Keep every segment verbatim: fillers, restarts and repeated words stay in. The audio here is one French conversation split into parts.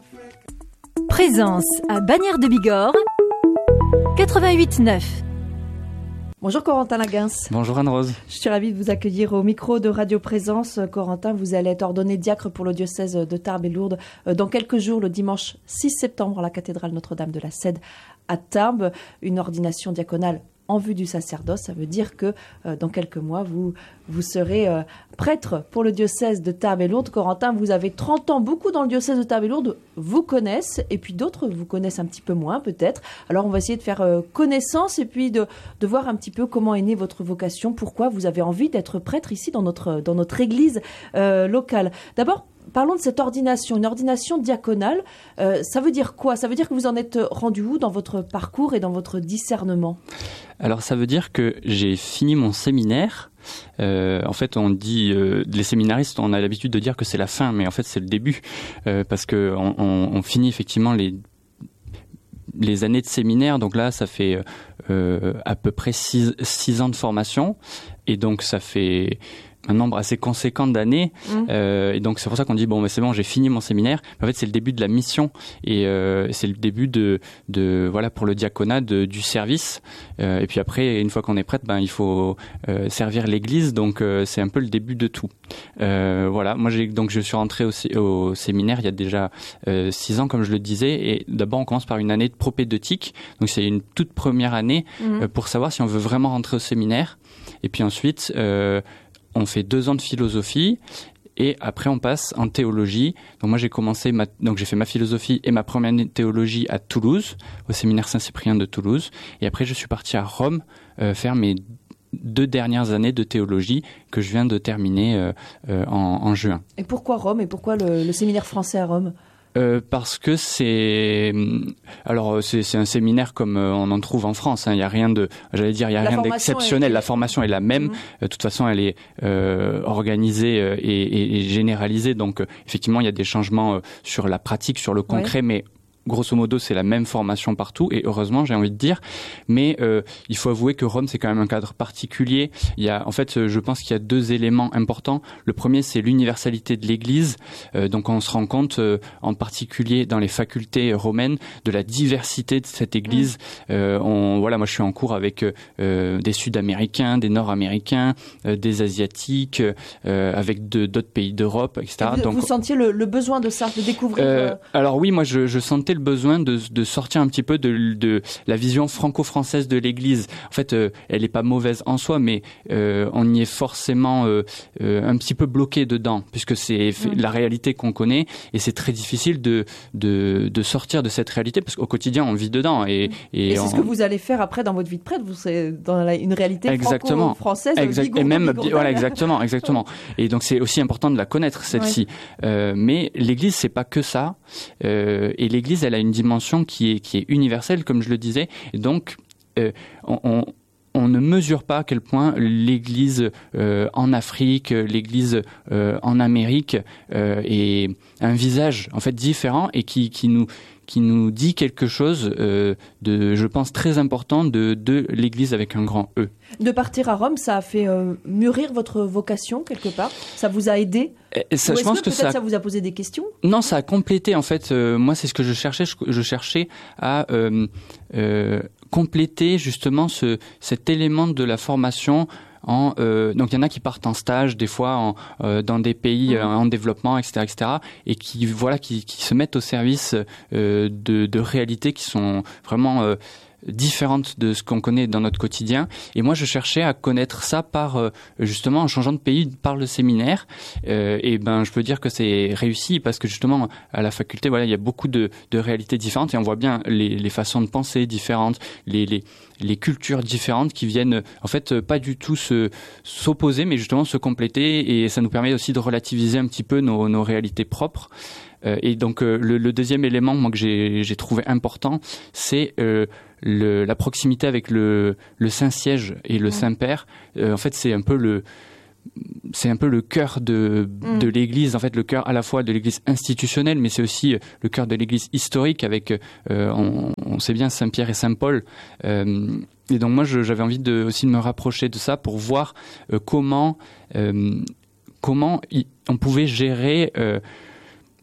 Présence à Bagnères de Bigorre, quatre-vingt-huit neuf. Bonjour Corentin Laguens. Bonjour Anne-Rose. Je suis ravie de vous accueillir au micro de Radio Présence. Corentin, vous allez être ordonné diacre pour le diocèse de Tarbes et Lourdes dans quelques jours, le dimanche six septembre, à la cathédrale Notre-Dame de la Cède à Tarbes. Une ordination diaconale en vue du sacerdoce. Ça veut dire que euh, dans quelques mois, vous, vous serez euh, prêtre pour le diocèse de Tarbes et Lourdes. Corentin, vous avez trente ans. Beaucoup dans le diocèse de Tarbes et Lourdes vous connaissent, et puis d'autres vous connaissent un petit peu moins peut-être. Alors on va essayer de faire euh, connaissance et puis de, de voir un petit peu comment est née votre vocation, pourquoi vous avez envie d'être prêtre ici dans notre, dans notre église euh, locale. D'abord, parlons de cette ordination, une ordination diaconale. Euh, ça veut dire quoi ? Ça veut dire que vous en êtes rendu où dans votre parcours et dans votre discernement ? Alors ça veut dire que j'ai fini mon séminaire. Euh, en fait, on dit, euh, les séminaristes, on a l'habitude de dire que c'est la fin, mais en fait c'est le début, euh, parce que on, on, on finit effectivement les les années de séminaire. Donc là, ça fait euh, à peu près six, six ans de formation, et donc ça fait un nombre assez conséquent d'années, mmh. euh, et donc c'est pour ça qu'on dit bon, mais c'est bon, j'ai fini mon séminaire. Mais en fait, c'est le début de la mission, et euh, c'est le début de, de voilà, pour le diaconat, de, du service. Euh, et puis après, une fois qu'on est prêtre, ben il faut euh, servir l'Église. Donc euh, c'est un peu le début de tout. Euh, voilà, moi j'ai donc je suis rentré au, au séminaire il y a déjà euh, six ans, comme je le disais. Et d'abord, on commence par une année de propédeutique. Donc c'est une toute première année mmh. euh, pour savoir si on veut vraiment rentrer au séminaire. Et puis ensuite, euh, on fait deux ans de philosophie, et après on passe en théologie. Donc moi j'ai commencé ma, donc j'ai fait ma philosophie et ma première année de théologie à Toulouse, au séminaire Saint-Cyprien de Toulouse. Et après je suis parti à Rome euh, faire mes deux dernières années de théologie que je viens de terminer euh, euh, en, en juin. Et pourquoi Rome, et pourquoi le, le séminaire français à Rome ? Euh, parce que c'est alors c'est, c'est un séminaire comme euh, on en trouve en France. Il hein. y a rien de, j'allais dire, il y a la rien d'exceptionnel. Est... La formation est la même. Mmh. Euh, de toute façon, elle est euh, organisée euh, et, et, et généralisée. Donc, euh, effectivement, il y a des changements euh, sur la pratique, sur le concret, ouais. mais grosso modo, c'est la même formation partout, et heureusement, j'ai envie de dire. Mais euh, il faut avouer que Rome, c'est quand même un cadre particulier. Il y a, en fait, je pense qu'il y a deux éléments importants. Le premier, c'est l'universalité de l'Église. Euh, donc, on se rend compte, euh, en particulier dans les facultés romaines, de la diversité de cette Église. Mmh. Euh, on, voilà, moi, je suis en cours avec euh, des Sud-Américains, des Nord-Américains, euh, des Asiatiques, euh, avec de, d'autres pays d'Europe, et cetera. Et vous, donc, vous sentiez le, le besoin de ça, de découvrir euh... Euh, alors oui, moi, je, je sentais le besoin de, de sortir un petit peu de, de la vision franco-française de l'Église. En fait, euh, elle n'est pas mauvaise en soi, mais euh, on y est forcément euh, euh, un petit peu bloqué dedans, puisque c'est mmh. la réalité qu'on connaît, et c'est très difficile de, de, de sortir de cette réalité, parce qu'au quotidien, on vit dedans. Et, et, et c'est on... ce que vous allez faire après dans votre vie de prêtre, vous serez dans la, une réalité exactement. franco-française. Exact. Et même, voilà, exactement, exactement. Et donc, c'est aussi important de la connaître, celle-ci. Ouais. Euh, mais l'Église, c'est pas que ça. Euh, et l'Église, elle a une dimension qui est, qui est universelle, comme je le disais. Et donc, euh, on, on, on ne mesure pas à quel point l'Église euh, en Afrique, l'Église euh, en Amérique euh, est un visage en fait différent, et qui, qui nous qui nous dit quelque chose euh, de, je pense, très important de, de l'Église avec un grand E. De partir à Rome, ça a fait euh, mûrir votre vocation quelque part ? Ça vous a aidé ? Et ça, Ou est-ce je pense que, que peut-être ça... ça vous a posé des questions ? Non, ça a complété en fait. Euh, moi, c'est ce que je cherchais. Je, je cherchais à euh, euh, compléter justement ce, cet élément de la formation. En, euh, donc il y en a qui partent en stage des fois en, euh, dans des pays euh, en développement, et cetera, et cetera, et qui voilà qui, qui se mettent au service euh, de, de réalités qui sont vraiment euh, différentes de ce qu'on connaît dans notre quotidien. Et moi, je cherchais à connaître ça par euh, justement en changeant de pays par le séminaire. Euh, et ben, je peux dire que c'est réussi, parce que justement à la faculté, voilà, il y a beaucoup de, de réalités différentes, et on voit bien les, les façons de penser différentes, les, les les cultures différentes qui viennent en fait pas du tout se s'opposer, mais justement se compléter, et ça nous permet aussi de relativiser un petit peu nos, nos réalités propres. Euh, et donc euh, le, le deuxième élément, moi, que j'ai, j'ai trouvé important, c'est euh, le, la proximité avec le, le Saint-Siège et le mmh. Saint-Père. Euh, en fait, c'est un peu le c'est un peu le cœur de, mmh. de l'Église, en fait, le cœur à la fois de l'Église institutionnelle, mais c'est aussi le cœur de l'Église historique, avec, euh, on, on sait bien, Saint-Pierre et Saint-Paul. Euh, et donc moi, je, j'avais envie de, aussi de me rapprocher de ça pour voir euh, comment, euh, comment y, on pouvait gérer... Euh,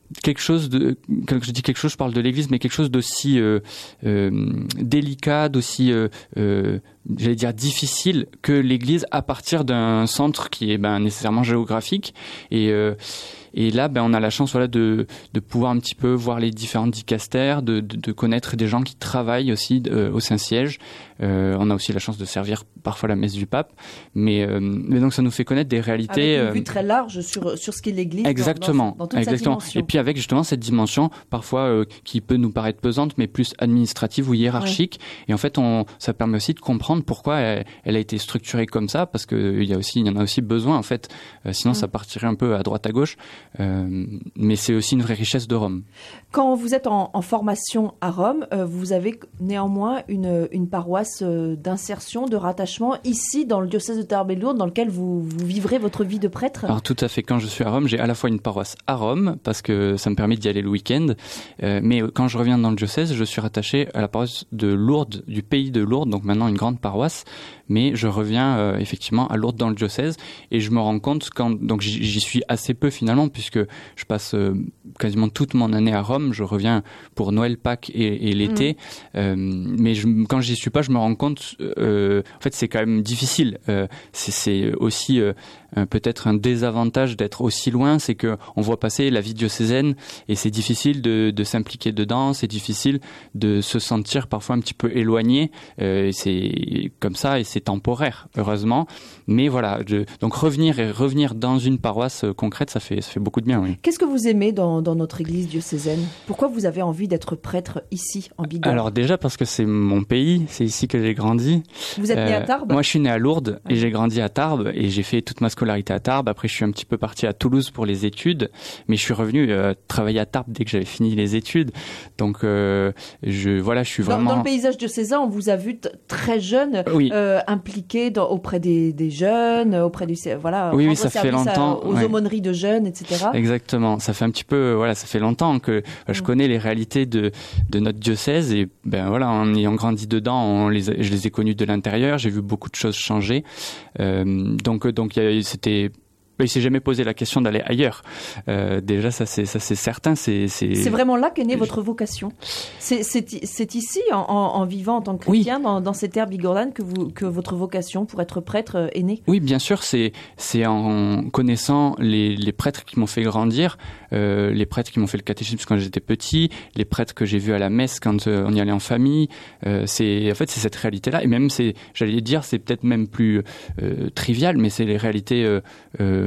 quelque chose de, quand je dis quelque chose, je parle de l'Église, mais quelque chose d'aussi euh, euh, délicat, d'aussi, euh, euh, j'allais dire difficile que l'Église à partir d'un centre qui est ben, nécessairement géographique. Et euh, Et là, ben, on a la chance, voilà, de, de pouvoir un petit peu voir les différents dicastères, de, de, de connaître des gens qui travaillent aussi euh, au Saint-Siège. Euh, on a aussi la chance de servir parfois la messe du pape. Mais, euh, mais donc, ça nous fait connaître des réalités. Avec une vue très large sur, sur ce qu'est l'Église. Exactement. Dans, dans, dans toute exactement. sa dimension. Et puis avec justement cette dimension, parfois, euh, qui peut nous paraître pesante, mais plus administrative ou hiérarchique. Ouais. Et en fait, on, ça permet aussi de comprendre pourquoi elle, elle a été structurée comme ça, parce qu'il y a aussi, il y en a aussi besoin, en fait. Euh, sinon, ouais. ça partirait un peu à droite, à gauche. Euh, mais c'est aussi une vraie richesse de Rome. Quand vous êtes en, en formation à Rome, euh, vous avez néanmoins une, une paroisse euh, d'insertion, de rattachement ici dans le diocèse de Tarbes et Lourdes, dans lequel vous, vous vivrez votre vie de prêtre. Alors tout à fait. Quand je suis à Rome, j'ai à la fois une paroisse à Rome parce que ça me permet d'y aller le week-end, euh, mais quand je reviens dans le diocèse, je suis rattaché à la paroisse de Lourdes, du pays de Lourdes, donc maintenant une grande paroisse. Mais je reviens euh, effectivement à Lourdes dans le diocèse et je me rends compte quand donc j'y, j'y suis assez peu finalement puisque je passe euh, quasiment toute mon année à Rome. Je reviens pour Noël, Pâques et, et l'été. Mmh. Euh, mais je, quand j'y suis pas, je me rends compte. Euh, en fait, c'est quand même difficile. Euh, c'est, c'est aussi euh, peut-être un désavantage d'être aussi loin, c'est que on voit passer la vie diocésaine et c'est difficile de, de s'impliquer dedans. C'est difficile de se sentir parfois un petit peu éloigné. Euh, c'est comme ça et c'est temporaire, heureusement. Mais voilà, je, donc revenir et revenir dans une paroisse concrète, ça fait, ça fait beaucoup de bien, oui. Qu'est-ce que vous aimez dans, dans notre église diocésaine ? Pourquoi vous avez envie d'être prêtre ici, en Bigorre ? Alors déjà parce que c'est mon pays, c'est ici que j'ai grandi. Vous êtes euh, né à Tarbes ? Moi, je suis né à Lourdes et j'ai grandi à Tarbes et j'ai fait toute ma scolarité à Tarbes. Après, je suis un petit peu parti à Toulouse pour les études, mais je suis revenu euh, travailler à Tarbes dès que j'avais fini les études. Donc, euh, je, voilà, je suis vraiment... Dans, dans le paysage diocésain, on vous a vu t- très jeune, oui. euh, impliqué dans, auprès des, des jeunes, auprès du... Voilà, oui, oui, ça fait longtemps. À, aux ouais. aumôneries de jeunes, et cetera. Exactement. Ça fait un petit peu, voilà, ça fait longtemps que mmh. je connais les réalités de, de notre diocèse et ben voilà, en ayant grandi dedans, on les, je les ai connus de l'intérieur, j'ai vu beaucoup de choses changer. Euh, donc, donc c'était... Il s'est jamais posé la question d'aller ailleurs. Euh, déjà, ça c'est ça c'est certain. C'est c'est. C'est vraiment là qu'est née votre vocation. C'est c'est c'est ici, en, en vivant en tant que chrétien, oui. dans dans ces terres bigorlanes, que vous que votre vocation pour être prêtre est née. Oui, bien sûr. C'est c'est en connaissant les les prêtres qui m'ont fait grandir, euh, les prêtres qui m'ont fait le catéchisme quand j'étais petit, les prêtres que j'ai vus à la messe quand euh, on y allait en famille. Euh, c'est en fait c'est cette réalité-là. Et même c'est, j'allais dire, c'est peut-être même plus euh, trivial, mais c'est les réalités. Euh, euh,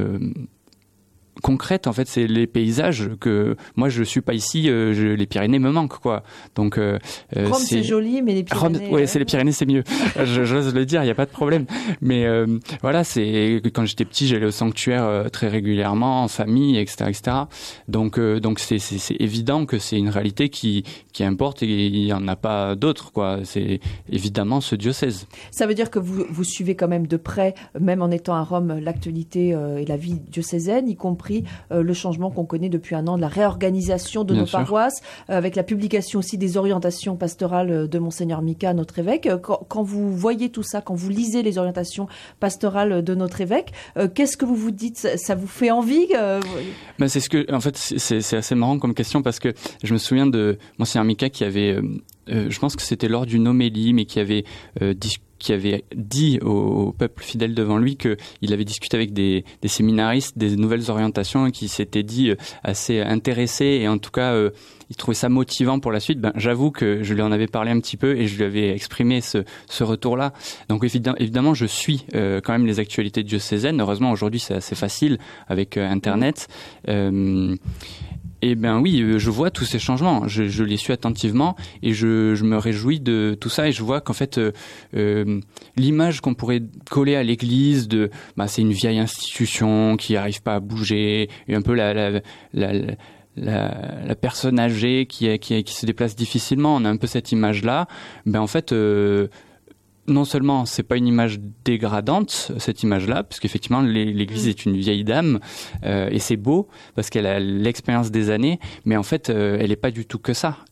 concrète, en fait, c'est les paysages que moi je suis pas ici, euh, je, les Pyrénées me manquent, quoi. Donc euh, Rome c'est... c'est joli, mais les Pyrénées. Rome, ouais, ouais, c'est les Pyrénées, c'est mieux. je, j'ose le dire, il y a pas de problème. Mais euh, voilà, c'est quand j'étais petit, j'allais au sanctuaire euh, très régulièrement, en famille, et cetera, et cetera. Donc euh, donc c'est, c'est c'est évident que c'est une réalité qui qui importe et il y en a pas d'autres, quoi. C'est évidemment ce diocèse. Ça veut dire que vous vous suivez quand même de près, même en étant à Rome, l'actualité euh, et la vie diocésaine, y compris Euh, le changement qu'on connaît depuis un an de la réorganisation de Bien nos sûr. paroisses, euh, avec la publication aussi des orientations pastorales de Monseigneur Mika, notre évêque. Quand, quand vous voyez tout ça, quand vous lisez les orientations pastorales de notre évêque, euh, qu'est-ce que vous vous dites ? Ça, ça vous fait envie euh... ben, c'est ce que, en fait, c'est, c'est assez marrant comme question parce que je me souviens de Monseigneur Mika qui avait, euh, euh, je pense que c'était lors d'une homélie, mais qui avait euh, discuté qui avait dit au, au peuple fidèle devant lui qu'il avait discuté avec des, des séminaristes des nouvelles orientations et qui s'étaient dit assez intéressés et en tout cas euh, il trouvait ça motivant pour la suite. Ben, j'avoue que je lui en avais parlé un petit peu et je lui avais exprimé ce, ce retour-là. Donc évidemment, évidemment je suis euh, quand même les actualités diocésaines. Heureusement aujourd'hui c'est assez facile avec euh, Internet. Euh, Eh bien oui, je vois tous ces changements, je, je les suis attentivement et je, je me réjouis de tout ça et je vois qu'en fait euh, euh, l'image qu'on pourrait coller à l'Église de bah, c'est une vieille institution qui n'arrive pas à bouger et un peu la, la, la, la La, la personne âgée qui, est, qui, est, qui se déplace difficilement, on a un peu cette image-là. Ben en fait, euh, non seulement c'est pas une image dégradante cette image-là, parce qu'effectivement l'Église est une vieille dame euh, et c'est beau parce qu'elle a l'expérience des années, mais en fait euh, elle est pas du tout que ça.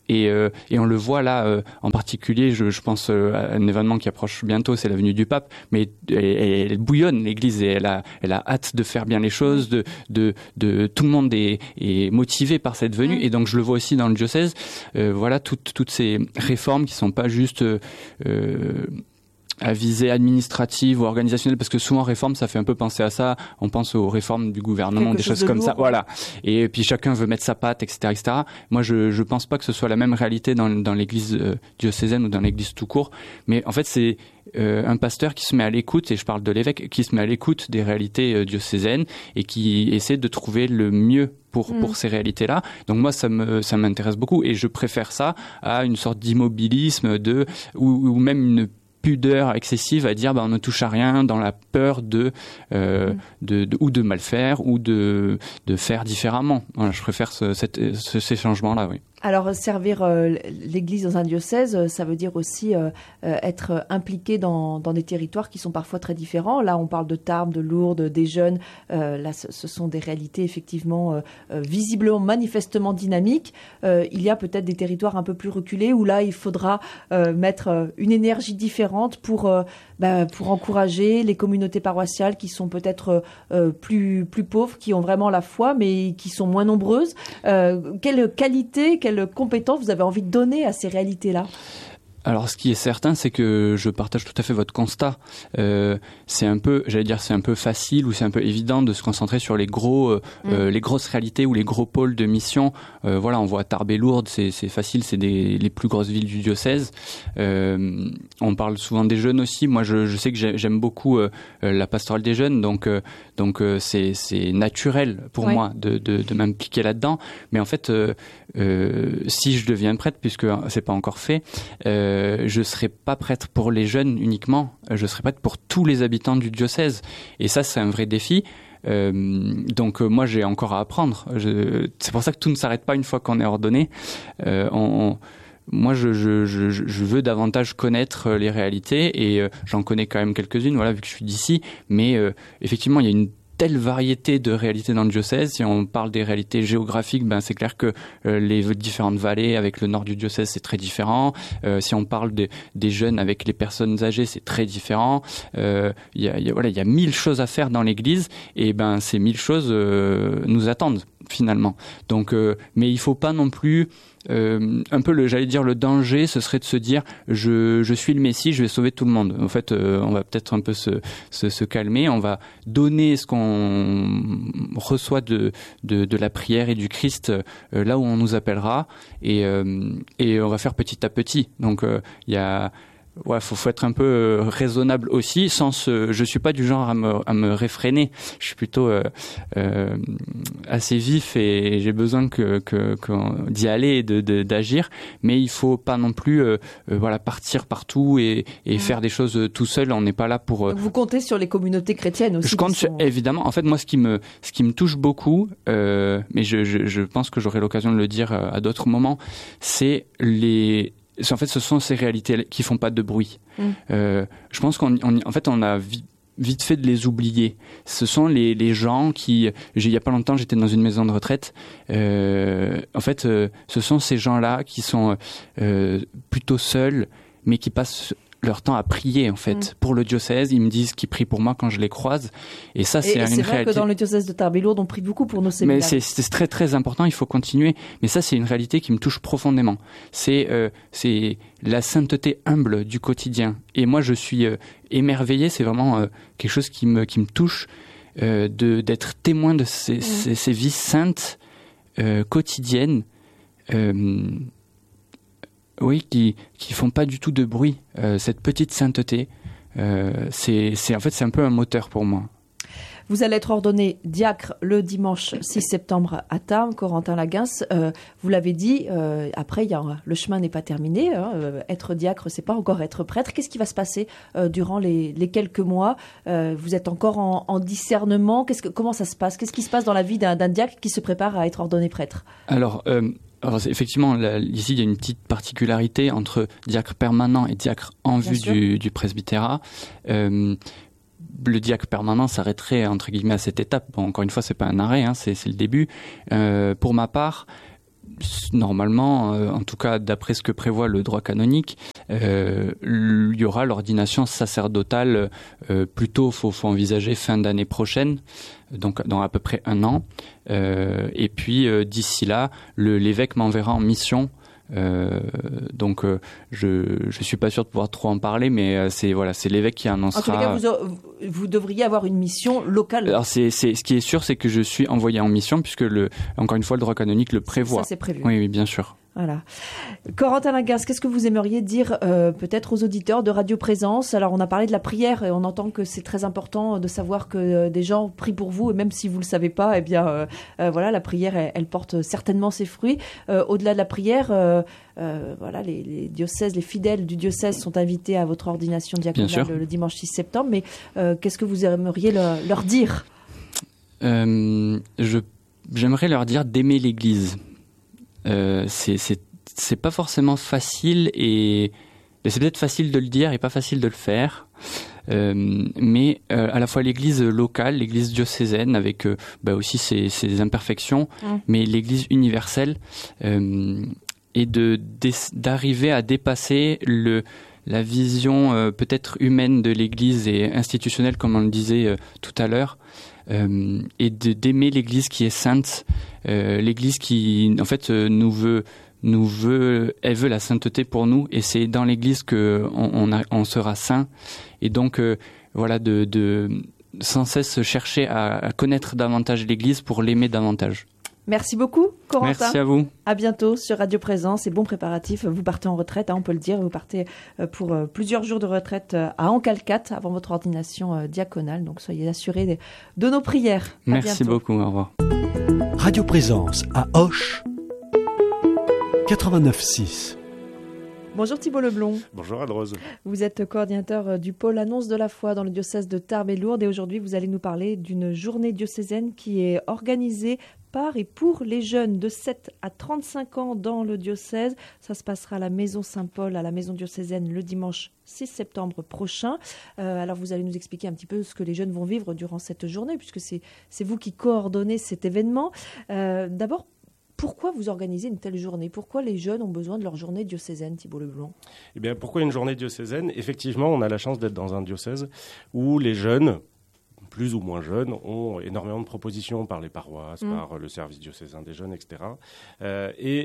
Et, euh, et on le voit là, euh, en particulier, je, je pense euh, à un événement qui approche bientôt, c'est la venue du pape, mais elle, elle bouillonne l'Église et elle a, elle a hâte de faire bien les choses, de, de, de tout le monde est, est motivé par cette venue, et donc je le vois aussi dans le diocèse. Euh, voilà, toutes, toutes ces réformes qui sont pas juste euh, à visée administrative ou organisationnelle, parce que souvent réforme ça fait un peu penser à ça, on pense aux réformes du gouvernement, Quelque des choses comme lourd, ça, voilà, et puis chacun veut mettre sa patte, etc., etc. Moi je je pense pas que ce soit la même réalité dans dans l'église euh, diocésaine ou dans l'église tout court, mais en fait c'est euh, un pasteur qui se met à l'écoute, et je parle de l'évêque, qui se met à l'écoute des réalités euh, diocésaines et qui essaie de trouver le mieux pour, mmh. pour ces réalités-là. Donc moi, ça me, ça m'intéresse beaucoup, et je préfère ça à une sorte d'immobilisme de, ou, ou même une pudeur excessive à dire bah, on ne touche à rien, dans la peur de, euh, mmh. de, de ou de mal faire ou de, de faire différemment. Voilà, je préfère ce, cette, ce, ces changements-là, oui. Alors, servir euh, l'Église dans un diocèse, ça veut dire aussi euh, euh, être impliqué dans, dans des territoires qui sont parfois très différents. Là, on parle de Tarbes, de Lourdes, des jeunes. Euh, là, ce, ce sont des réalités effectivement euh, euh, visiblement, manifestement dynamiques. Euh, il y a peut-être des territoires un peu plus reculés où là, il faudra euh, mettre une énergie différente pour, euh, bah, pour encourager les communautés paroissiales qui sont peut-être euh, plus, plus pauvres, qui ont vraiment la foi, mais qui sont moins nombreuses. Euh, quelle qualité, quelle Quelles compétences vous avez envie de donner à ces réalités-là ? Alors, ce qui est certain, c'est que je partage tout à fait votre constat. Euh, c'est un peu, j'allais dire, c'est un peu facile ou c'est un peu évident de se concentrer sur les gros, euh, mmh. euh, les grosses réalités ou les gros pôles de mission. Euh, voilà, on voit Tarbes et Lourdes, c'est, c'est facile, c'est des, les plus grosses villes du diocèse. Euh, on parle souvent des jeunes aussi. Moi, je, je sais que j'aime beaucoup euh, la pastorale des jeunes, donc, euh, donc euh, c'est, c'est naturel pour ouais. moi de, de, de m'impliquer là-dedans. Mais en fait, euh, euh, si je deviens prêtre, puisque c'est pas encore fait. Euh, Euh, je serai pas prêtre pour les jeunes uniquement, je serai prêtre pour tous les habitants du diocèse. Et ça, c'est un vrai défi. Euh, donc euh, moi, j'ai encore à apprendre. Je, c'est pour ça que tout ne s'arrête pas une fois qu'on est ordonné. Euh, on, on, moi, je, je, je, je veux davantage connaître les réalités, et euh, j'en connais quand même quelques-unes, voilà, vu que je suis d'ici. Mais euh, effectivement, il y a une telle variété de réalités dans le diocèse. Si on parle des réalités géographiques, ben c'est clair que euh, les différentes vallées avec le nord du diocèse, c'est très différent. Euh, si on parle de, des jeunes avec les personnes âgées, c'est très différent. Euh, y a, y a, voilà, il y a mille choses à faire dans l'Église, et ben ces mille choses euh, nous attendent finalement. Donc, euh, mais il faut pas non plus Euh, un peu le, j'allais dire le danger, ce serait de se dire je, je suis le Messie, je vais sauver tout le monde. En fait, euh, on va peut-être un peu se, se, se calmer, on va donner ce qu'on reçoit de, de, de la prière et du Christ euh, là où on nous appellera, et, euh, et on va faire petit à petit. Donc il euh, y a Ouais, faut, faut être un peu euh, raisonnable aussi, sans se, je suis pas du genre à me, à me réfréner. Je suis plutôt euh, euh, assez vif, et j'ai besoin que, que, que d'y aller et de, de, d'agir. Mais il faut pas non plus, euh, euh, voilà, partir partout et, et mmh. faire des choses tout seul. On n'est pas là pour. Euh... Donc vous comptez sur les communautés chrétiennes aussi. Je compte sont... sur, évidemment. En fait, moi, ce qui me, ce qui me touche beaucoup, euh, mais je, je, je pense que j'aurai l'occasion de le dire à d'autres moments, c'est les En fait, ce sont ces réalités qui font pas de bruit. Mmh. Euh, je pense qu'en en fait, on a vite, vite fait de les oublier. Ce sont les, les gens qui... Il y a pas longtemps, j'étais dans une maison de retraite. Euh, en fait, euh, ce sont ces gens-là qui sont euh, plutôt seuls, mais qui passent leur temps à prier, en fait, mmh. pour le diocèse. Ils me disent qu'ils prient pour moi quand je les croise. Et ça, c'est et, et une c'est vrai réalité. Que dans le diocèse de Tarbes et Lourdes, on prie beaucoup pour nos séminaires. Mais c'est, c'est très, très important. Il faut continuer. Mais ça, c'est une réalité qui me touche profondément. C'est, euh, c'est la sainteté humble du quotidien. Et moi, je suis euh, émerveillé. C'est vraiment euh, quelque chose qui me, qui me touche, euh, de, d'être témoin de ces, mmh. ces, ces vies saintes, euh, quotidiennes, euh, oui, qui qui font pas du tout de bruit. Euh, cette petite sainteté, euh, c'est c'est en fait c'est un peu un moteur pour moi. Vous allez être ordonné diacre le dimanche six septembre à Tarbes, Corentin Laguens. Euh, vous l'avez dit. Euh, après, y a, le chemin n'est pas terminé. Hein, euh, être diacre, c'est pas encore être prêtre. Qu'est-ce qui va se passer euh, durant les, les quelques mois euh, Vous êtes encore en, en discernement. Qu'est-ce que comment ça se passe Qu'est-ce qui se passe dans la vie d'un, d'un diacre qui se prépare à être ordonné prêtre ? Alors. Euh... Alors effectivement, là, ici il y a une petite particularité entre diacre permanent et diacre en Bien vue du, du presbytérat. Euh, le diacre permanent s'arrêterait entre guillemets à cette étape. Bon, encore une fois, c'est pas un arrêt, hein, c'est, c'est le début. Euh, pour ma part, normalement, euh, en tout cas d'après ce que prévoit le droit canonique, euh, il y aura l'ordination sacerdotale euh, plutôt, faut, faut envisager fin d'année prochaine, donc dans à peu près un an. Euh, et puis euh, d'ici là, le, l'évêque m'enverra en mission. Euh, donc euh, je je suis pas sûr de pouvoir trop en parler, mais euh, c'est voilà, c'est l'évêque qui annoncera. En tous les cas, vous, vous devriez avoir une mission locale. Alors c'est c'est ce qui est sûr, c'est que je suis envoyé en mission puisque le encore une fois le droit canonique le prévoit. Ça c'est prévu. Oui oui bien sûr. Voilà. Corentin Laguens, qu'est-ce que vous aimeriez dire euh, peut-être aux auditeurs de Radio Présence? Alors on a parlé de la prière et on entend que c'est très important de savoir que euh, des gens prient pour vous et même si vous le savez pas, eh bien euh, euh, voilà, la prière elle, elle porte certainement ses fruits. Euh, au-delà de la prière, euh, euh, voilà, les, les diocèses, les fidèles du diocèse sont invités à votre ordination diaconale le, le dimanche six septembre. Mais euh, qu'est-ce que vous aimeriez le, leur dire? euh, je, J'aimerais leur dire d'aimer l'Église. Euh, c'est, c'est, c'est pas forcément facile et, et c'est peut-être facile de le dire et pas facile de le faire. Euh, mais euh, à la fois l'Église locale, l'Église diocésaine avec euh, bah aussi ses, ses imperfections, mmh. mais l'Église universelle euh, et de, d'arriver à dépasser le la vision euh, peut-être humaine de l'Église et institutionnelle comme on le disait euh, tout à l'heure. Euh, et de, d'aimer l'Église qui est sainte, euh, l'Église qui en fait euh, nous veut, nous veut, elle veut la sainteté pour nous, et c'est dans l'Église que on, on, a, on sera saint. Et donc euh, voilà, de, de sans cesse chercher à, à connaître davantage l'Église pour l'aimer davantage. Merci beaucoup, Corentin. Merci à vous. À bientôt sur Radio Présence et bon préparatif. Vous partez en retraite, hein, on peut le dire. Vous partez pour plusieurs jours de retraite à Ancalcat avant votre ordination diaconale. Donc soyez assurés de nos prières. À Merci bientôt. beaucoup. Au revoir. Radio Présence à Auch, quatre-vingt-neuf six. Bonjour Thibault Leblond. Bonjour Anne-Rose. Vous êtes coordinateur du pôle Annonce de la foi dans le diocèse de Tarbes et Lourdes et aujourd'hui vous allez nous parler d'une journée diocésaine qui est organisée par et pour les jeunes de sept à trente-cinq ans dans le diocèse. Ça se passera à la Maison Saint-Paul, à la Maison diocésaine le dimanche six septembre prochain. Euh, alors vous allez nous expliquer un petit peu ce que les jeunes vont vivre durant cette journée puisque c'est, c'est vous qui coordonnez cet événement. Euh, d'abord, pourquoi vous organisez une telle journée? Pourquoi les jeunes ont besoin de leur journée diocésaine, Thibault Leblond? Eh bien, pourquoi une journée diocésaine? Effectivement, on a la chance d'être dans un diocèse où les jeunes, plus ou moins jeunes, ont énormément de propositions par les paroisses, mmh. par le service diocésain des jeunes, et cetera. Euh, et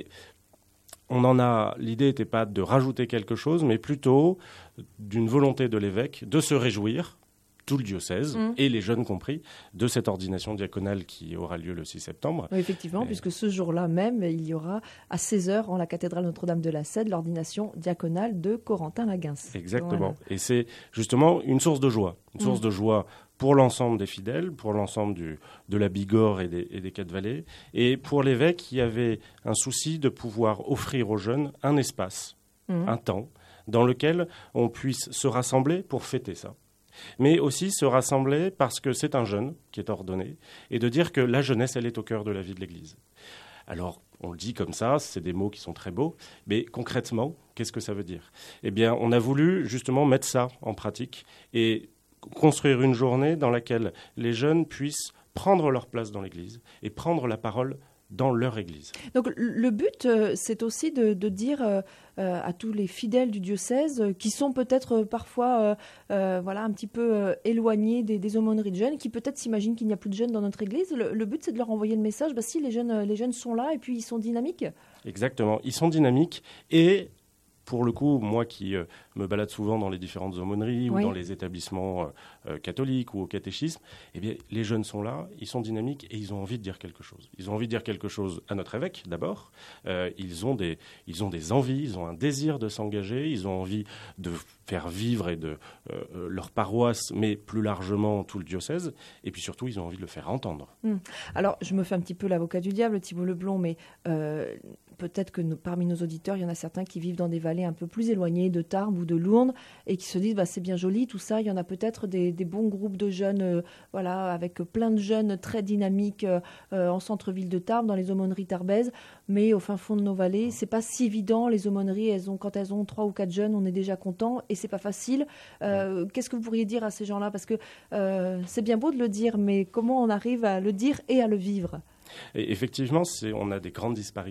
on en a. L'idée n'était pas de rajouter quelque chose, mais plutôt d'une volonté de l'évêque de se réjouir, tout le diocèse, mmh. et les jeunes compris, de cette ordination diaconale qui aura lieu le six septembre. Oui, effectivement, et... puisque ce jour-là même, il y aura à seize heures en la cathédrale Notre-Dame de la Cède l'ordination diaconale de Corentin Laguens. Exactement. Voilà. Et c'est justement une source de joie. Une source mmh. de joie pour l'ensemble des fidèles, pour l'ensemble du, de la Bigorre et des, et des Quatre Vallées, et pour l'évêque qui avait un souci de pouvoir offrir aux jeunes un espace, mmh. un temps, dans lequel on puisse se rassembler pour fêter ça. Mais aussi se rassembler parce que c'est un jeune qui est ordonné, et de dire que la jeunesse, elle est au cœur de la vie de l'Église. Alors, on le dit comme ça, c'est des mots qui sont très beaux, mais concrètement, qu'est-ce que ça veut dire? Eh bien, on a voulu justement mettre ça en pratique et construire une journée dans laquelle les jeunes puissent prendre leur place dans l'Église et prendre la parole dans leur Église. Donc le but, euh, c'est aussi de, de dire euh, euh, à tous les fidèles du diocèse euh, qui sont peut-être euh, parfois euh, euh, voilà, un petit peu euh, éloignés des, des aumôneries de jeunes, qui peut-être s'imaginent qu'il n'y a plus de jeunes dans notre Église. Le, le but, c'est de leur envoyer le message, bah, si les jeunes, les jeunes sont là et puis ils sont dynamiques. Exactement, ils sont dynamiques et... Pour le coup, moi qui euh, me balade souvent dans les différentes aumôneries oui. ou dans les établissements euh, euh, catholiques ou au catéchisme, eh bien, les jeunes sont là, ils sont dynamiques et ils ont envie de dire quelque chose. Ils ont envie de dire quelque chose à notre évêque, d'abord. Euh, ils ont des, ils ont des envies, ils ont un désir de s'engager, ils ont envie de faire vivre et de, euh, leur paroisse, mais plus largement tout le diocèse. Et puis surtout, ils ont envie de le faire entendre. Hum. Alors, je me fais un petit peu l'avocat du diable, Thibault Leblond, mais... Euh, peut-être que nous, parmi nos auditeurs, il y en a certains qui vivent dans des vallées un peu plus éloignées de Tarbes ou de Lourdes et qui se disent bah, c'est bien joli tout ça. Il y en a peut-être des, des bons groupes de jeunes, euh, voilà, avec plein de jeunes très dynamiques euh, en centre-ville de Tarbes, dans les aumôneries tarbaises, mais au fin fond de nos vallées, c'est pas si évident. Les aumôneries, elles ont, quand elles ont trois ou quatre jeunes, on est déjà content et c'est pas facile. Euh, qu'est-ce que vous pourriez dire à ces gens-là? Parce que euh, c'est bien beau de le dire, mais comment on arrive à le dire et à le vivre? Et effectivement, c'est, on a des grandes disparités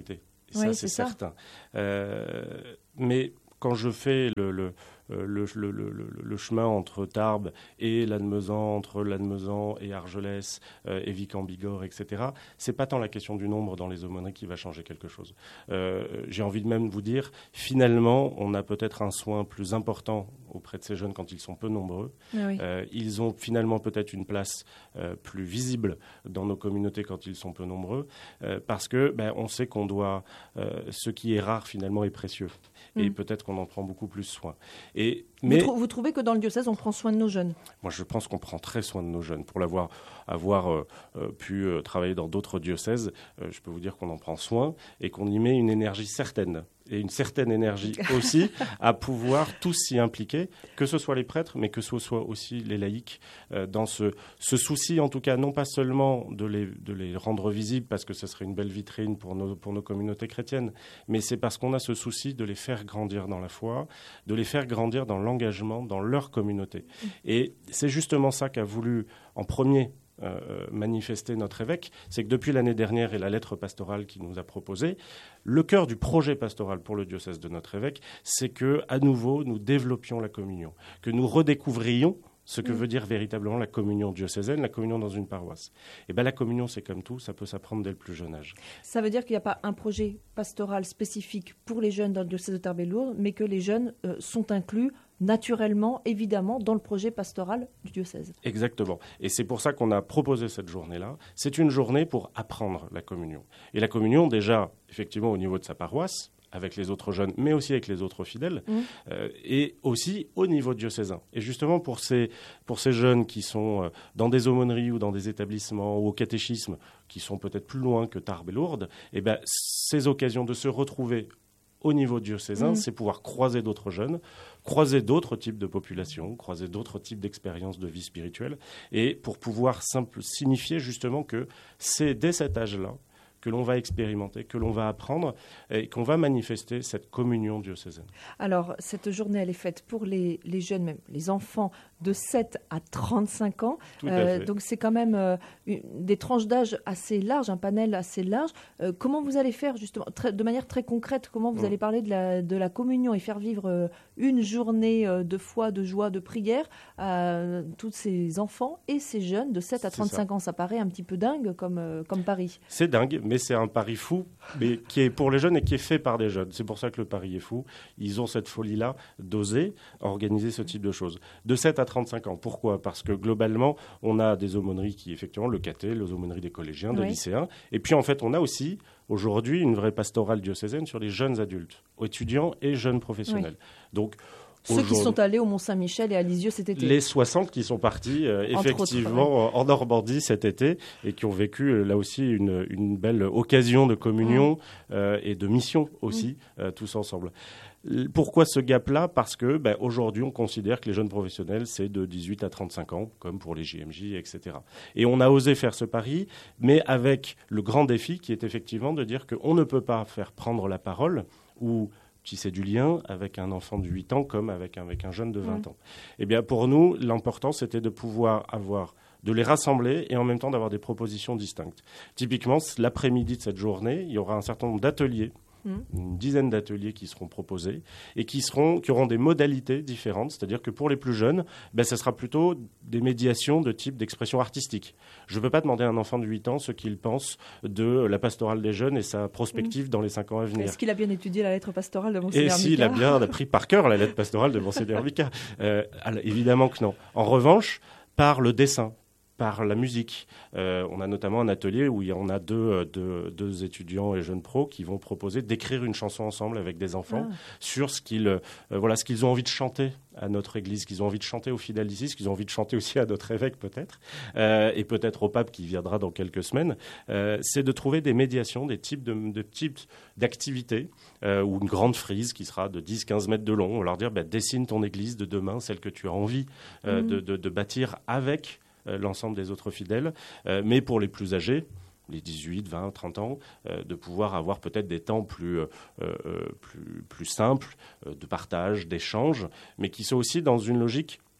ça, oui, c'est, c'est certain. Euh, mais quand je fais le... le Le, le, le, le, le chemin entre Tarbes et Lannemezan, entre Lannemezan et Argelès, euh, et Vic-en-Bigorre, et cetera, c'est pas tant la question du nombre dans les aumôneries qui va changer quelque chose. Euh, j'ai envie de même vous dire, finalement, on a peut-être un soin plus important auprès de ces jeunes quand ils sont peu nombreux. Oui. Euh, ils ont finalement peut-être une place euh, plus visible dans nos communautés quand ils sont peu nombreux, euh, parce que ben, on sait qu'on doit, euh, ce qui est rare finalement est précieux. Et mmh. peut-être qu'on en prend beaucoup plus soin. Et, mais, vous, trou- vous trouvez que dans le diocèse, on prend soin de nos jeunes ? Moi, je pense qu'on prend très soin de nos jeunes. Pour l'avoir avoir, euh, euh, pu euh, travailler dans d'autres diocèses, euh, je peux vous dire qu'on en prend soin et qu'on y met une énergie certaine. Et une certaine énergie aussi à pouvoir tous s'y impliquer, que ce soit les prêtres, mais que ce soit aussi les laïcs, euh, dans ce, ce souci, en tout cas, non pas seulement de les, de les rendre visibles, parce que ce serait une belle vitrine pour nos, pour nos communautés chrétiennes, mais c'est parce qu'on a ce souci de les faire grandir dans la foi, de les faire grandir dans l'engagement, dans leur communauté. Et c'est justement ça qu'a voulu, en premier, Euh, manifester notre évêque, c'est que depuis l'année dernière et la lettre pastorale qu'il nous a proposée, le cœur du projet pastoral pour le diocèse de notre évêque, c'est que à nouveau nous développions la communion, que nous redécouvrions ce que mmh. veut dire véritablement la communion diocésaine, la communion dans une paroisse. Et bien la communion, c'est comme tout, ça peut s'apprendre dès le plus jeune âge. Ça veut dire qu'il n'y a pas un projet pastoral spécifique pour les jeunes dans le diocèse de Tarbes et Lourdes, mais que les jeunes euh, sont inclus naturellement, évidemment, dans le projet pastoral du diocèse. Exactement. Et c'est pour ça qu'on a proposé cette journée-là. C'est une journée pour apprendre la communion. Et la communion, déjà, effectivement, au niveau de sa paroisse, avec les autres jeunes, mais aussi avec les autres fidèles, mmh. euh, et aussi au niveau diocésain. Et justement, pour ces, pour ces jeunes qui sont euh, dans des aumôneries ou dans des établissements ou au catéchisme, qui sont peut-être plus loin que Tarbes et Lourdes, et ben, ces occasions de se retrouver au niveau diocésain, mmh. c'est pouvoir croiser d'autres jeunes, croiser d'autres types de populations, croiser d'autres types d'expériences de vie spirituelle, et pour pouvoir simple, signifier justement que c'est dès cet âge-là que l'on va expérimenter, que l'on va apprendre et qu'on va manifester cette communion diocésaine. Alors, cette journée, elle est faite pour les, les jeunes, même les enfants de sept à trente-cinq ans. Tout à euh, fait. Donc, c'est quand même euh, une, des tranches d'âge assez larges, un panel assez large. Euh, comment vous allez faire, justement, très, de manière très concrète, comment vous mmh. allez parler de la, de la communion et faire vivre euh, une journée euh, de foi, de joie, de prière à euh, tous ces enfants et ces jeunes de sept à trente-cinq ans? Ça paraît un petit peu dingue comme, euh, comme pari. C'est dingue, mais c'est un pari fou, mais qui est pour les jeunes et qui est fait par des jeunes. C'est pour ça que le pari est fou. Ils ont cette folie-là d'oser organiser ce type de choses. De sept à trente-cinq ans. Pourquoi ? Parce que globalement, on a des aumôneries qui, effectivement, le caté, les aumôneries des collégiens, des oui. lycéens. Et puis, en fait, on a aussi, aujourd'hui, une vraie pastorale diocésaine sur les jeunes adultes, étudiants et jeunes professionnels. Oui. Donc, ceux qui sont allés au Mont-Saint-Michel et à Lisieux cet été. Les soixante qui sont partis euh, effectivement autres, ouais. en Normandie cet été et qui ont vécu euh, là aussi une, une belle occasion de communion mmh. euh, et de mission aussi, mmh. euh, tous ensemble. Pourquoi ce gap-là ? Parce que ben, aujourd'hui, on considère que les jeunes professionnels, c'est de dix-huit à trente-cinq ans, comme pour les J M J, et cetera. Et on a osé faire ce pari, mais avec le grand défi qui est effectivement de dire qu'on ne peut pas faire prendre la parole ou tisser du lien avec un enfant de huit ans comme avec un, avec un jeune de vingt mmh. ans. Eh bien, pour nous, l'important, c'était de pouvoir avoir, de les rassembler et en même temps d'avoir des propositions distinctes. Typiquement, l'après-midi de cette journée, il y aura un certain nombre d'ateliers, mmh. une dizaine d'ateliers qui seront proposés et qui, seront, qui auront des modalités différentes. C'est-à-dire que pour les plus jeunes, ben, ce sera plutôt des médiations de type d'expression artistique. Je ne peux pas demander à un enfant de huit ans ce qu'il pense de la pastorale des jeunes et sa prospective mmh. dans les cinq ans à venir. Est-ce qu'il a bien étudié la lettre pastorale de Monseigneur Micard ? Et s'il a bien appris par cœur la lettre pastorale de Monseigneur Micard. euh, alors, évidemment que non. En revanche, par le dessin, par la musique. Euh, on a notamment un atelier où on a deux, deux, deux étudiants et jeunes pros qui vont proposer d'écrire une chanson ensemble avec des enfants ah. sur ce qu'ils, euh, voilà, ce qu'ils ont envie de chanter à notre église, ce qu'ils ont envie de chanter aux fidèles d'ici, ce qu'ils ont envie de chanter aussi à notre évêque peut-être, euh, et peut-être au pape qui viendra dans quelques semaines. Euh, c'est de trouver des médiations, des types, de, de types d'activités, euh, ou une grande frise qui sera de dix à quinze mètres de long. On va leur dire, bah, dessine ton église de demain, celle que tu as envie euh, mmh. de, de, de bâtir avec l'ensemble des autres fidèles, euh, mais pour les plus âgés, les dix-huit, vingt, trente ans, euh, de pouvoir avoir peut-être des temps plus, euh, euh, plus, plus simples, euh, de partage, d'échange, mais qui sont aussi dans une logique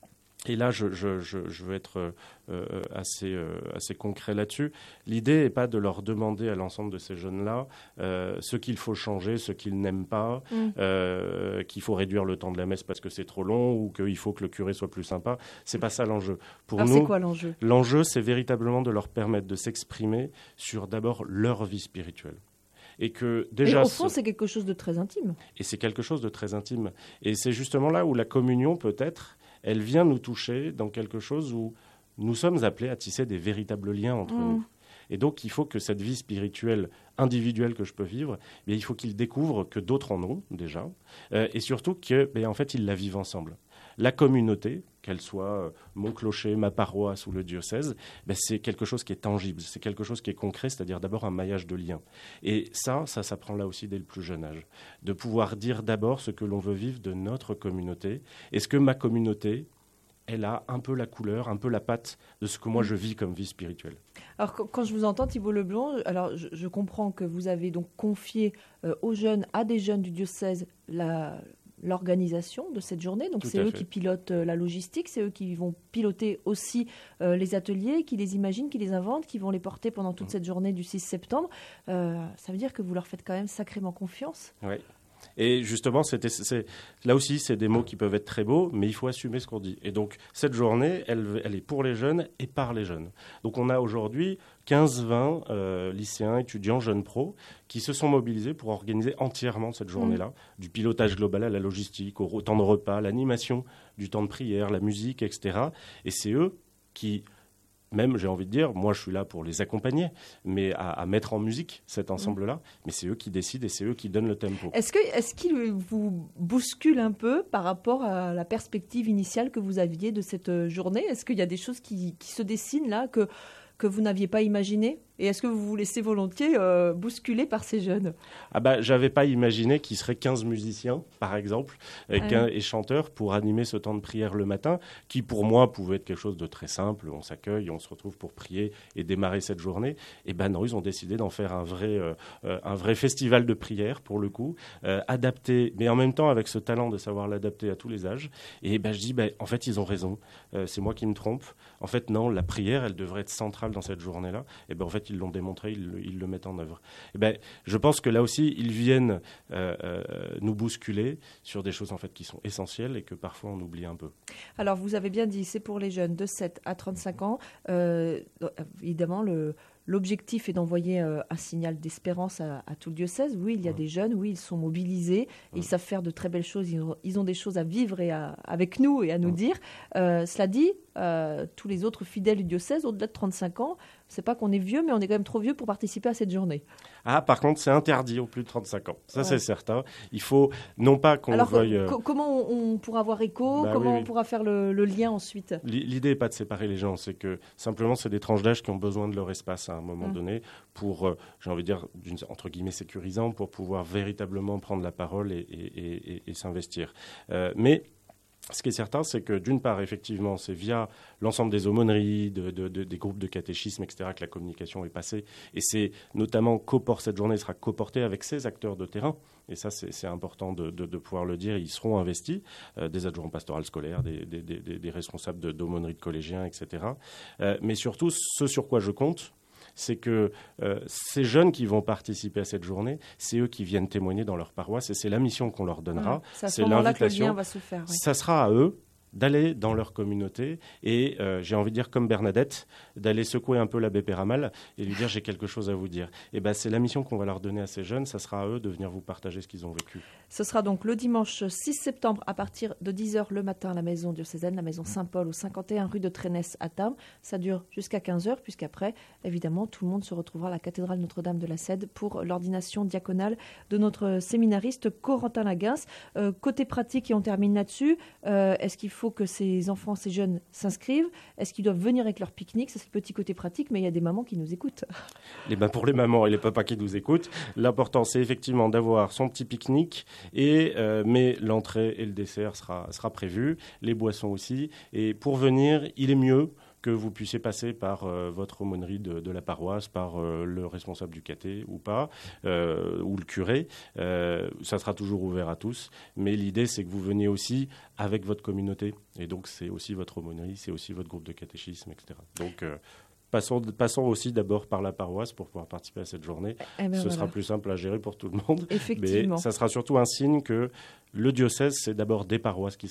Et là, je, je, je, je veux être euh, assez, euh, assez concret là-dessus. L'idée n'est pas de leur demander à l'ensemble de ces jeunes-là euh, ce qu'il faut changer, ce qu'ils n'aiment pas, mmh. euh, qu'il faut réduire le temps de la messe parce que c'est trop long ou qu'il faut que le curé soit plus sympa. C'est pas ça l'enjeu. Pour Alors nous, c'est quoi l'enjeu ? L'enjeu, c'est véritablement de leur permettre de s'exprimer sur d'abord leur vie spirituelle. Et que déjà, et au fond, c'est quelque chose de très intime. Et c'est quelque chose de très intime. Et c'est justement là où la communion, peut-être, elle vient nous toucher dans quelque chose où nous sommes appelés à tisser des véritables liens entre mmh. nous. Et donc, il faut que cette vie spirituelle individuelle que je peux vivre, eh bien, il faut qu'ils découvrent que d'autres en ont déjà, euh, et surtout que, ben, en fait, ils la vivent ensemble. La communauté, qu'elle soit euh, mon clocher, ma paroisse ou le diocèse, ben, c'est quelque chose qui est tangible, c'est quelque chose qui est concret, c'est-à-dire d'abord un maillage de liens. Et ça, ça s'apprend là aussi dès le plus jeune âge, de pouvoir dire d'abord ce que l'on veut vivre de notre communauté. Est-ce que ma communauté, elle a un peu la couleur, un peu la patte de ce que moi je vis comme vie spirituelle. Alors quand je vous entends, Thibault Leblond, alors je, je comprends que vous avez donc confié euh, aux jeunes, à des jeunes du diocèse, la, l'organisation de cette journée. Donc Tout c'est eux fait. qui pilotent euh, la logistique, c'est eux qui vont piloter aussi euh, les ateliers, qui les imaginent, qui les inventent, qui vont les porter pendant toute mmh. cette journée du six septembre. Euh, ça veut dire que vous leur faites quand même sacrément confiance. Oui. Et justement, c'était, c'est, là aussi, c'est des mots qui peuvent être très beaux, mais il faut assumer ce qu'on dit. Et donc, cette journée, elle, elle est pour les jeunes et par les jeunes. Donc, on a aujourd'hui quinze vingt euh, lycéens, étudiants, jeunes pros, qui se sont mobilisés pour organiser entièrement cette journée-là, mmh. du pilotage global à la logistique, au temps de repas, l'animation, du temps de prière, la musique, et cetera. Et c'est eux qui... Même, j'ai envie de dire, moi je suis là pour les accompagner, mais à, à mettre en musique cet ensemble-là. Mais c'est eux qui décident et c'est eux qui donnent le tempo. Est-ce que, est-ce qu'ils vous bousculent un peu par rapport à la perspective initiale que vous aviez de cette journée ? Est-ce qu'il y a des choses qui, qui se dessinent là que, que vous n'aviez pas imaginées ? Et est-ce que vous vous laissez volontiers euh, bousculer par ces jeunes ? Ah bah, j'avais pas imaginé qu'il serait quinze musiciens, par exemple, et, ah oui. et chanteurs pour animer ce temps de prière le matin, qui pour moi pouvait être quelque chose de très simple. On s'accueille, on se retrouve pour prier et démarrer cette journée. Et ben non, ils ont décidé d'en faire un vrai, euh, un vrai festival de prière, pour le coup, euh, adapté, mais en même temps avec ce talent de savoir l'adapter à tous les âges. Et ben je dis, ben, en fait, ils ont raison. Euh, c'est moi qui me trompe. En fait, non, la prière, elle devrait être centrale dans cette journée-là. Et ben en fait, ils l'ont démontré, ils, ils le mettent en œuvre. Et ben, je pense que là aussi, ils viennent euh, euh, nous bousculer sur des choses en fait qui sont essentielles et que parfois on oublie un peu. Alors, vous avez bien dit, c'est pour les jeunes de sept à trente-cinq ans. Euh, évidemment, le... L'objectif est d'envoyer euh, un signal d'espérance à, à tout le diocèse. Oui, il y a ouais. des jeunes, oui, ils sont mobilisés, ouais. ils savent faire de très belles choses, ils ont, ils ont des choses à vivre et à, avec nous et à nous ouais. dire. Euh, cela dit, euh, tous les autres fidèles du diocèse, au-delà de trente-cinq ans, c'est pas qu'on est vieux, mais on est quand même trop vieux pour participer à cette journée. Ah, par contre, c'est interdit aux plus de trente-cinq ans. Ça, ouais. c'est certain. Il faut, non pas qu'on Alors, veuille... Alors, comment on, on pourra avoir écho bah, Comment oui, oui. on pourra faire le, le lien ensuite ? L'idée n'est pas de séparer les gens, c'est que simplement, c'est des tranches d'âge qui ont besoin de leur espace à un moment mmh. donné pour, euh, j'ai envie de dire, d'une, entre guillemets, sécurisant, pour pouvoir véritablement prendre la parole et, et, et, et s'investir. Euh, mais... Ce qui est certain, c'est que d'une part, effectivement, c'est via l'ensemble des aumôneries, de, de, de, des groupes de catéchisme, et cetera, que la communication est passée. Et c'est notamment coport, cette journée sera coportée avec ces acteurs de terrain. Et ça, c'est, c'est important de, de, de pouvoir le dire. Ils seront investis, euh, des adjoints pastoraux scolaires, des, des, des, des responsables de, d'aumôneries de collégiens, et cetera. Euh, mais surtout, ce sur quoi je compte, c'est que euh, ces jeunes qui vont participer à cette journée, c'est eux qui viennent témoigner dans leur paroisse et c'est la mission qu'on leur donnera. Mmh, c'est à ce moment-là que le lien va se faire. Oui. Ça sera à eux d'aller dans leur communauté et, euh, j'ai envie de dire comme Bernadette, d'aller secouer un peu l'abbé Péramal et lui dire « j'ai quelque chose à vous dire ». Et ben, c'est la mission qu'on va leur donner à ces jeunes, ça sera à eux de venir vous partager ce qu'ils ont vécu. Ce sera donc le dimanche six septembre à partir de dix heures le matin à la maison diocésaine, la maison Saint-Paul au cinquante et un rue de Trénès à Tarbes. Ça dure jusqu'à quinze heures puisqu'après, évidemment, tout le monde se retrouvera à la cathédrale Notre-Dame de la Cède pour l'ordination diaconale de notre séminariste Corentin Laguens. Euh, côté pratique, et on termine là-dessus, euh, est-ce qu'il faut que ces enfants, ces jeunes s'inscrivent ? Est-ce qu'ils doivent venir avec leur pique-nique ? Ça, c'est le petit côté pratique, mais il y a des mamans qui nous écoutent. Et ben pour les mamans et les papas qui nous écoutent, l'important, c'est effectivement d'avoir son petit pique-nique, et, euh, mais l'entrée et le dessert sera, sera prévu, les boissons aussi. Et pour venir, il est mieux que vous puissiez passer par euh, votre aumônerie de, de la paroisse, par euh, le responsable du caté ou pas, euh, ou le curé. Euh, ça sera toujours ouvert à tous. Mais l'idée, c'est que vous veniez aussi avec votre communauté. Et donc, c'est aussi votre aumônerie, c'est aussi votre groupe de catéchisme, et cetera. Donc, euh, Passons, passons aussi d'abord par la paroisse pour pouvoir participer à cette journée. Eh ben Ce voilà. sera plus simple à gérer pour tout le monde. Effectivement. Mais ça sera surtout un signe que le diocèse, c'est d'abord des paroisses qui